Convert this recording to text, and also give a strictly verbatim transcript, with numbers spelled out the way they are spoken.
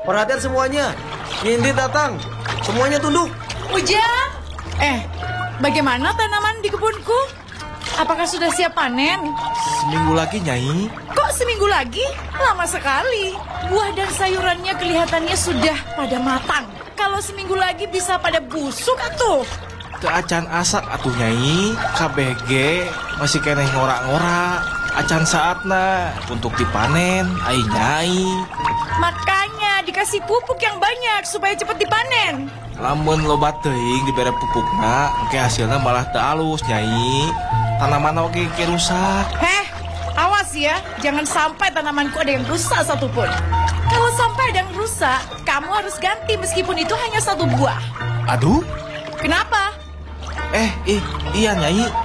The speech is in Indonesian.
perhatian semuanya. Nindi datang. Semuanya tunduk. Ujang! Eh, bagaimana tanaman di kebunku? Apakah sudah siap panen? Seminggu lagi, Nyai. Kok seminggu lagi? Lama sekali. Buah dan sayurannya kelihatannya sudah pada matang. Kalau seminggu lagi bisa pada busuk atuh. Ke acan asak atuh, Nyai. K B G masih kena ngorak-ngorak. Acan saatna untuk dipanen, ai Nyai. Makanya dikasih pupuk yang banyak supaya cepat dipanen. Lamun loba teuing dibere pupukna, engke hasilna malah teu alus, Nyai. Tanaman oge ke rusak. Heh, awas ya, jangan sampai tanamanku ada yang rusak satupun. Kalau sampai ada yang rusak, kamu harus ganti meskipun itu hanya satu buah. Aduh, Kenapa? eh, ih, iya Nyai.